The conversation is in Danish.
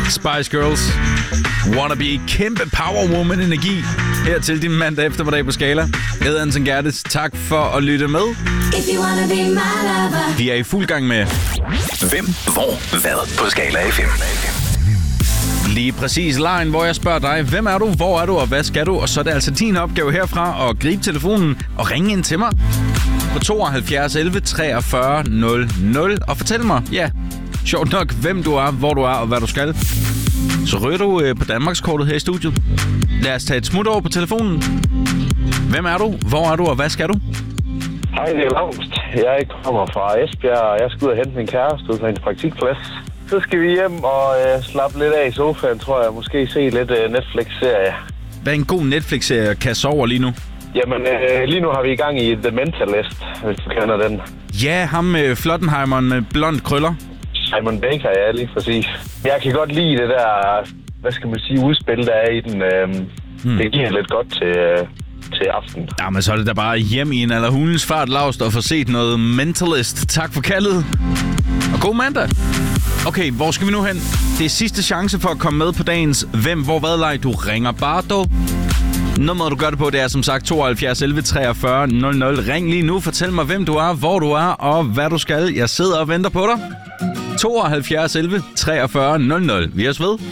Spice Girls. Wanna be kæmpe powerwoman energi her til din mandag eftermiddag på Skala. Jeg hedder Anton Gerdes. Tak for at lytte med. Vi er i fuld gang med Hvem, hvor, hvad på Skala FM. lige præcis lejen, hvor jeg spørger dig, hvem er du, hvor er du og hvad skal du? Og så er det altså din opgave herfra at gribe telefonen og ringe ind til mig på 72 11 43 00 og fortæl mig, ja, sjovt nok, hvem du er, hvor du er og hvad du skal. Så rører du på Danmarkskortet her i studiet. Lad os tage et smut over på telefonen. Hvem er du, hvor er du og hvad skal du? Hej, det er Laust. Jeg kommer fra Esbjerg, og jeg skal ud og hente min kæreste ud fra en praktikplads. Så skal vi hjem og slappe lidt af i sofaen, tror jeg. Måske se lidt Netflix-serie. Hvad er en god Netflix-serie at kaste over lige nu? Jamen, lige nu har vi i gang i The Mentalist, hvis du kender den. Ja, ham med Flottenheimeren med blond krøller. Simon Baker, ja, lige præcis. Jeg kan godt lide det der, hvad skal man sige, udspil, der er i den. Det giver lidt godt til aften. Jamen, så er det da bare hjem i en eller hundens fart, Laust, og få set noget Mentalist. Tak for kaldet. Og god mandag. Okay, hvor skal vi nu hen? Det er sidste chance for at komme med på dagens Hvem, hvor, hvad leg. Du ringer bare dog. Nummeret, du gør det på, det er som sagt 72 11 43 00. Ring lige nu, fortæl mig, hvem du er, hvor du er og hvad du skal. Jeg sidder og venter på dig. 72 11 43 00. Vi er ved.